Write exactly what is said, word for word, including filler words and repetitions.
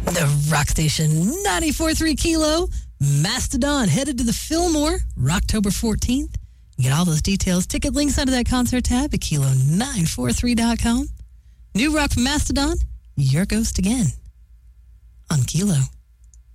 The Rock Station ninety-four point three Kilo, Mastodon headed to the Fillmore, Rocktober fourteenth. Get all those details, ticket links under that concert tab at kilo nine four three dot com. New rock from Mastodon, Your Ghost Again on Kilo.